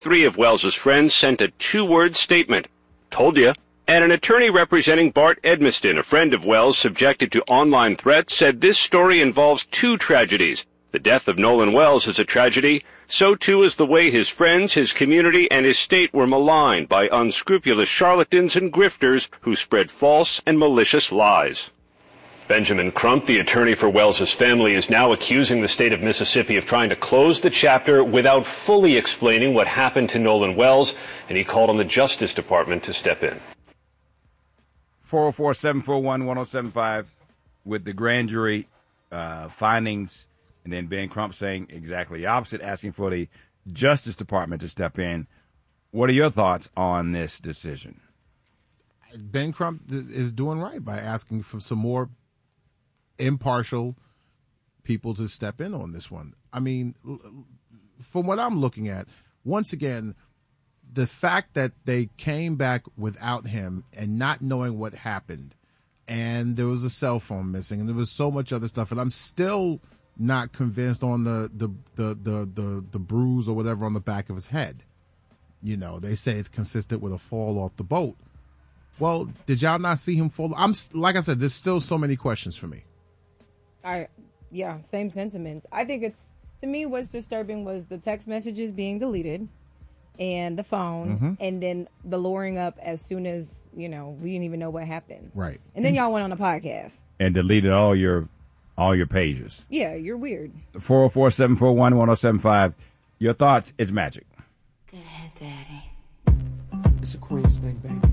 Three of Wells's friends sent a two-word statement. Told ya. And an attorney representing Bart Edmiston, a friend of Wells subjected to online threats, said this story involves two tragedies. The death of Nolan Wells is a tragedy. So too is the way his friends, his community, and his state were maligned by unscrupulous charlatans and grifters who spread false and malicious lies. Benjamin Crump, the attorney for Wells's family, is now accusing the state of Mississippi of trying to close the chapter without fully explaining what happened to Nolan Wells, and he called on the Justice Department to step in. 404-741-1075 with the grand jury findings, and then Ben Crump saying exactly the opposite, asking for the Justice Department to step in. What are your thoughts on this decision? Ben Crump is doing right by asking for some more impartial people to step in on this one. I mean, from what I'm looking at, once again, the fact that they came back without him and not knowing what happened, and there was a cell phone missing, and there was so much other stuff, and I'm still not convinced on the bruise or whatever on the back of his head. You know, they say it's consistent with a fall off the boat. Well, did y'all not see him fall? Like I said, there's still so many questions for me. Yeah, same sentiments. I think to me, what's disturbing was the text messages being deleted and the phone, and then the luring up as soon as, we didn't even know what happened. Right. And then y'all went on a podcast. And deleted all your pages. Yeah, you're weird. 404-741-1075. Your thoughts, it's Magic. Go ahead, Daddy. It's a Queen thing, baby.